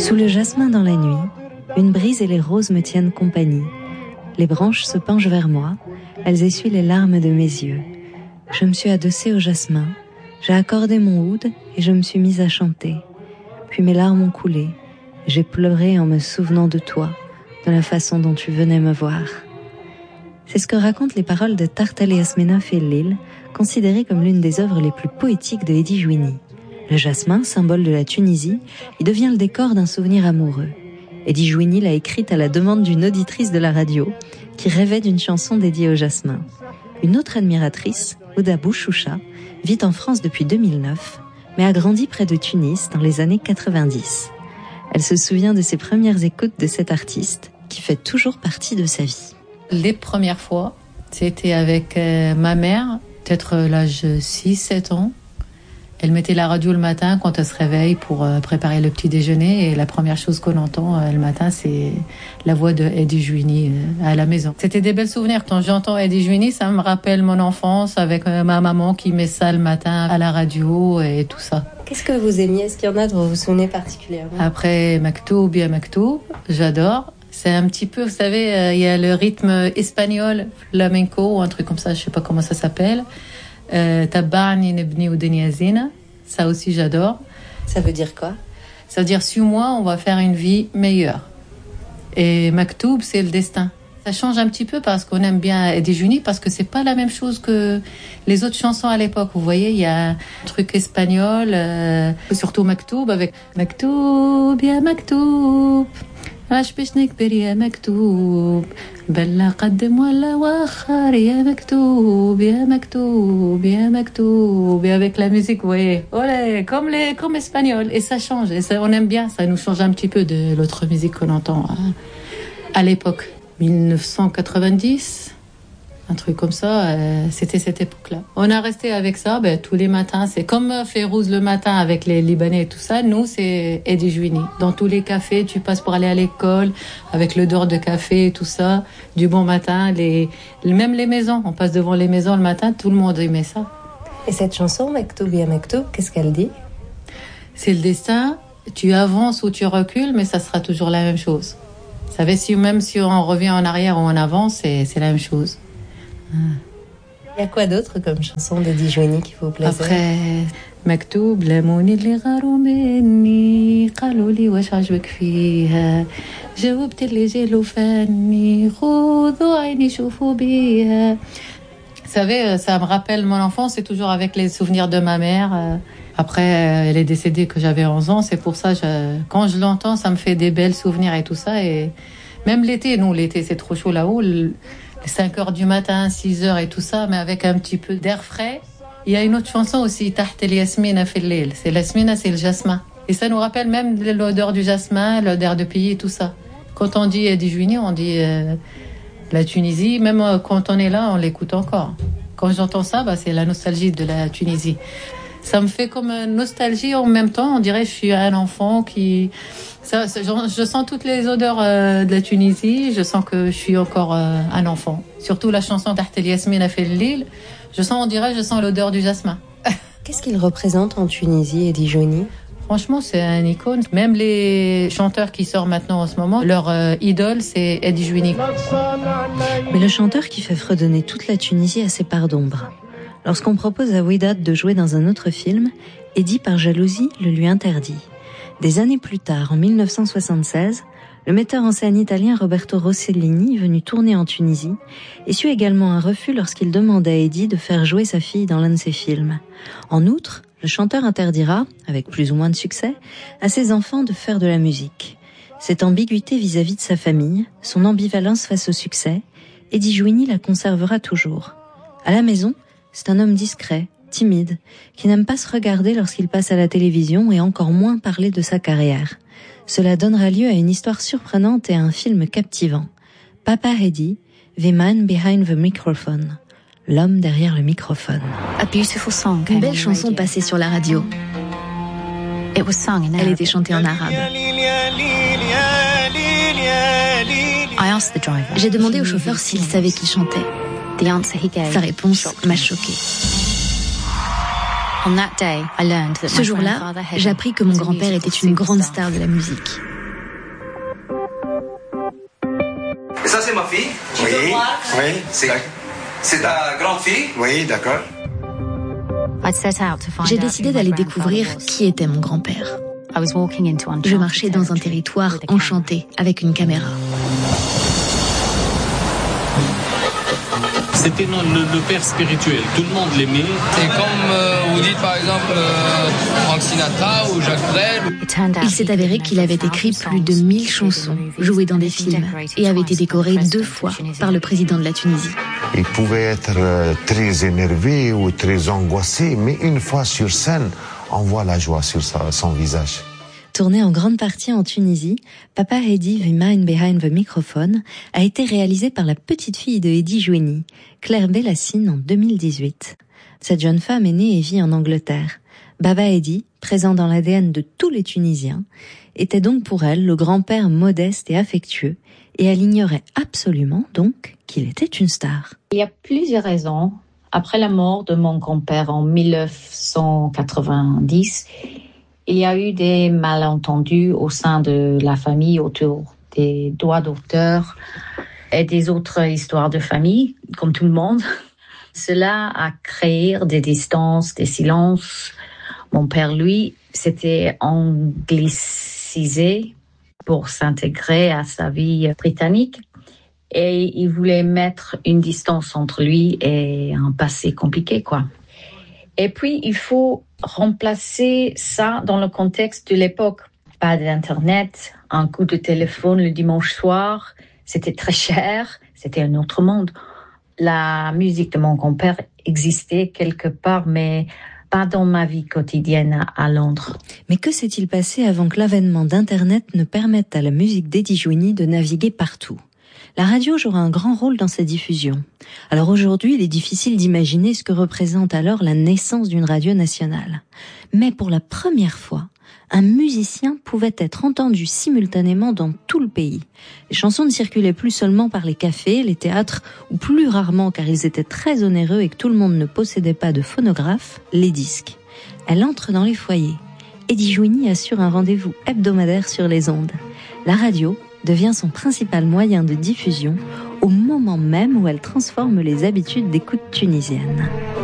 Sous le jasmin dans la nuit, une brise et les roses me tiennent compagnie. Les branches se penchent vers moi, elles essuient les larmes de mes yeux. Je me suis adossée au jasmin, j'ai accordé mon oud et je me suis mise à chanter. Puis mes larmes ont coulé, j'ai pleuré en me souvenant de toi, de la façon dont tu venais me voir. C'est ce que racontent les paroles de Tartal et Yasmina Fellil, considérée comme l'une des œuvres les plus poétiques de Hedi Jouini. Le jasmin, symbole de la Tunisie, y devient le décor d'un souvenir amoureux. Hedi Jouini l'a écrite à la demande d'une auditrice de la radio qui rêvait d'une chanson dédiée au jasmin. Une autre admiratrice, Ouda Bouchoucha, vit en France depuis 2009, mais a grandi près de Tunis dans les années 90. Elle se souvient de ses premières écoutes de cet artiste qui fait toujours partie de sa vie. Les premières fois, c'était avec ma mère, peut-être l'âge 6-7 ans. Elle mettait la radio le matin quand elle se réveille pour préparer le petit déjeuner. Et la première chose qu'on entend le matin, c'est la voix de Hedi Jouini à la maison. C'était des belles souvenirs. Quand j'entends Hedi Jouini, ça me rappelle mon enfance avec ma maman qui met ça le matin à la radio et tout ça. Qu'est-ce que vous aimiez? Est-ce qu'il y en a dont vous vous souvenez particulièrement? Après Maktoub, bien Maktoub, j'adore. C'est un petit peu, vous savez, il y a le rythme espagnol, flamenco ou un truc comme ça, je sais pas comment ça s'appelle. Tabani nebni ou deniazina, ça aussi j'adore. Ça veut dire quoi? Ça veut dire suis-moi, on va faire une vie meilleure. Et Maktoub, c'est le destin. Ça change un petit peu parce qu'on aime bien Hedi Jouini, parce que c'est pas la même chose que les autres chansons à l'époque. Vous voyez, il y a un truc espagnol, surtout Maktoub avec Maktoub, ya Maktoub. عاش باش نكبر يا مكتوب بلا قدم ولا وخر يا مكتوب يا مكتوب يا مكتوب. Et avec la musique, vous voyez, olé, comme espagnol, et ça change, et ça, on aime bien, ça nous change un petit peu de l'autre musique qu'on entend à l'époque. 1990, un truc comme ça, c'était cette époque-là. On a resté avec ça, tous les matins. C'est comme Férouz le matin avec les Libanais et tout ça. Nous, c'est Hedi Jouini. Dans tous les cafés, tu passes pour aller à l'école avec l'odeur de café et tout ça. Du bon matin, même les maisons. On passe devant les maisons le matin, tout le monde aimait ça. Et cette chanson, Maktoub ya Maktoub, qu'est-ce qu'elle dit? C'est le destin. Tu avances ou tu recules, mais ça sera toujours la même chose. Vous savez, même si on revient en arrière ou en avant, c'est la même chose. Il y a quoi d'autre comme chanson d'Hedi Jouini qui vous plaisait? Après مكتوب لموني اللي غاروا مني قالوا لي واش عجبك فيها جاوبت اللي جالو فاني خذوا عيني شوفوا بيها. Vous savez, ça me rappelle mon enfance, c'est toujours avec les souvenirs de ma mère. Après, elle est décédée que j'avais 11 ans, c'est pour ça, quand je l'entends, ça me fait des belles souvenirs et tout ça. Et même l'été, l'été c'est trop chaud là-haut, 5h du matin, 6h et tout ça, mais avec un petit peu d'air frais. Il y a une autre chanson aussi, Taht el Yasmina Fellil. C'est l'Yasmina, c'est le jasmin. Et ça nous rappelle même l'odeur du jasmin, l'odeur de pays et tout ça. Quand on dit Hedi Jouini, on dit la Tunisie. Même quand on est là, on l'écoute encore. Quand j'entends ça, c'est la nostalgie de la Tunisie. Ça me fait comme une nostalgie en même temps. On dirait que je suis un enfant qui... je sens toutes les odeurs de la Tunisie. Je sens que je suis encore un enfant. Surtout la chanson Taht el Yasmina Fellil. Je sens l'odeur du jasmin. Qu'est-ce qu'il représente en Tunisie, Hedi Jouini? Franchement, c'est un icône. Même les chanteurs qui sortent maintenant en ce moment, leur idole, c'est Hedi Jouini. Mais le chanteur qui fait fredonner toute la Tunisie a ses parts d'ombre. Lorsqu'on propose à Ouidat de jouer dans un autre film, Hedi, par jalousie, le lui interdit. Des années plus tard, en 1976, le metteur en scène italien Roberto Rossellini, venu tourner en Tunisie, essuie également un refus lorsqu'il demande à Hedi de faire jouer sa fille dans l'un de ses films. En outre, le chanteur interdira, avec plus ou moins de succès, à ses enfants de faire de la musique. Cette ambiguïté vis-à-vis de sa famille, son ambivalence face au succès, Hedi Jouini la conservera toujours. À la maison, c'est un homme discret, timide, qui n'aime pas se regarder lorsqu'il passe à la télévision et encore moins parler de sa carrière. Cela donnera lieu à une histoire surprenante et à un film captivant. Papa Hedi, The Man Behind the Microphone. L'homme derrière le microphone. Une belle chanson passée sur la radio. Elle était chantée en arabe. J'ai demandé au chauffeur s'il savait qui chantait. Sa réponse m'a choquée. Ce jour-là, j'ai appris que mon grand-père était une grande star de la musique. ma fille. Oui. C'est ta grande fille. Oui, d'accord. J'ai décidé d'aller découvrir qui était mon grand-père. Je marchais dans un territoire enchanté avec une caméra. C'était le père spirituel, tout le monde l'aimait. Et comme vous dites par exemple Frank Sinatra ou Jacques Brel. Il s'est avéré qu'il avait écrit plus de 1000 chansons, jouées dans des films, et avait été décoré 2 fois par le président de la Tunisie. Il pouvait être très énervé ou très angoissé, mais une fois sur scène, on voit la joie sur son visage. Tourné en grande partie en Tunisie, Papa Heidi the Man Behind the Microphone a été réalisé par la petite fille de Hedi Joueni, Claire Bellassine, en 2018. Cette jeune femme est née et vit en Angleterre. Baba Heidi, présent dans l'ADN de tous les Tunisiens, était donc pour elle le grand-père modeste et affectueux, et elle ignorait absolument donc qu'il était une star. Il y a plusieurs raisons. Après la mort de mon grand-père en 1990, il y a eu des malentendus au sein de la famille autour des droits d'auteur et des autres histoires de famille, comme tout le monde. Cela a créé des distances, des silences. Mon père, lui, s'était anglicisé pour s'intégrer à sa vie britannique et il voulait mettre une distance entre lui et un passé compliqué, quoi. Et puis, il faut remplacer ça dans le contexte de l'époque. Pas d'Internet, un coup de téléphone le dimanche soir, c'était très cher, c'était un autre monde. La musique de mon grand-père existait quelque part, mais pas dans ma vie quotidienne à Londres. Mais que s'est-il passé avant que l'avènement d'Internet ne permette à la musique d'Hedi Joueni de naviguer partout ? La radio jouera un grand rôle dans sa diffusion. Alors aujourd'hui, il est difficile d'imaginer ce que représente alors la naissance d'une radio nationale. Mais pour la première fois, un musicien pouvait être entendu simultanément dans tout le pays. Les chansons ne circulaient plus seulement par les cafés, les théâtres, ou plus rarement, car ils étaient très onéreux et que tout le monde ne possédait pas de phonographe, les disques. Elle entre dans les foyers. Hedi Joueni assure un rendez-vous hebdomadaire sur les ondes. La radio devient son principal moyen de diffusion au moment même où elle transforme les habitudes d'écoute tunisiennes.